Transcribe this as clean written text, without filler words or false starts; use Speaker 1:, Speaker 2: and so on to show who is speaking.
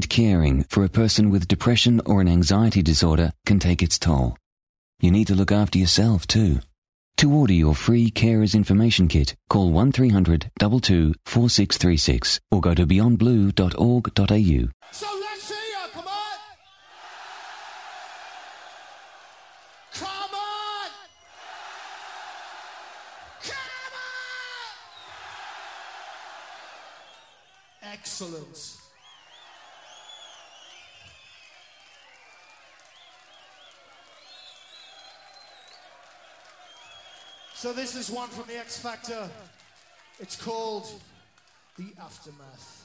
Speaker 1: and caring for a person with depression or an anxiety disorder can take its toll. You need to look after yourself too. To order your free Carers Information Kit, call 1300 22 4636 or go to beyondblue.org.au.
Speaker 2: So let's see ya, come on! Come on! Come on! Excellent. So this is one from the X Factor. It's called The Aftermath.